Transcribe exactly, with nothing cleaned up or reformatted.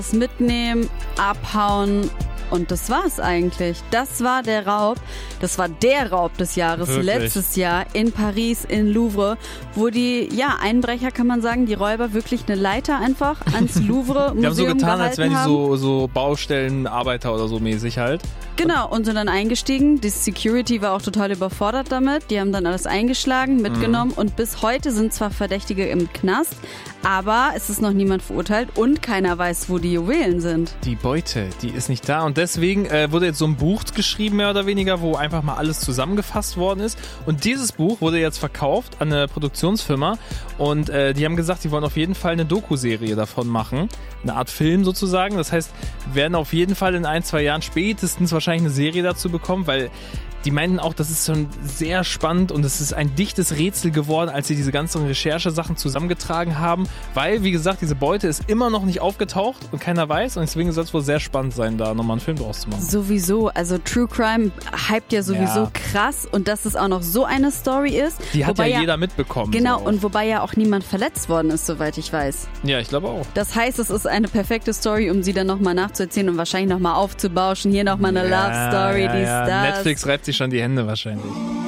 Das Mitnehmen, abhauen und das war's eigentlich. Das war der Raub. Das war der Raub des Jahres Wirklich? Letztes Jahr in Paris, in Louvre, wo die, ja, Einbrecher, kann man sagen, die Räuber wirklich eine Leiter einfach ans Louvre Museum Die haben so getan, als wären die haben. so, so Baustellenarbeiter oder so mäßig halt. Genau, und sind dann eingestiegen. Die Security war auch total überfordert damit. Die haben dann alles eingeschlagen, mitgenommen und bis heute sind zwar Verdächtige im Knast, aber es ist noch niemand verurteilt und keiner weiß, wo die Juwelen sind. Die Beute, die ist nicht da und deswegen äh, wurde jetzt so ein Buch geschrieben, mehr oder weniger, wo einfach mal alles zusammengefasst worden ist und dieses Buch wurde jetzt verkauft an eine Produktionsfirma und äh, die haben gesagt, die wollen auf jeden Fall eine Doku-Serie davon machen, eine Art Film sozusagen, das heißt, wir werden auf jeden Fall in ein, zwei Jahren spätestens wahrscheinlich eine Serie dazu bekommen, weil die meinten auch, das ist schon sehr spannend und es ist ein dichtes Rätsel geworden, als sie diese ganzen Recherchesachen zusammengetragen haben, weil, wie gesagt, diese Beute ist immer noch nicht aufgetaucht und keiner weiß und deswegen soll es wohl sehr spannend sein, da nochmal einen Film draus zu machen. Sowieso, also True Crime hypt ja sowieso Ja. krass und dass es auch noch so eine Story ist. Die hat wobei ja jeder mitbekommen. Genau, so. und wobei ja auch niemand verletzt worden ist, soweit ich weiß. Ja, ich glaube auch. Das heißt, es ist eine perfekte Story, um sie dann nochmal nachzuerzählen und wahrscheinlich nochmal aufzubauschen. Hier nochmal eine Love Story, ja, die ja. Stars. Netflix reibt sich schon die Hände wahrscheinlich.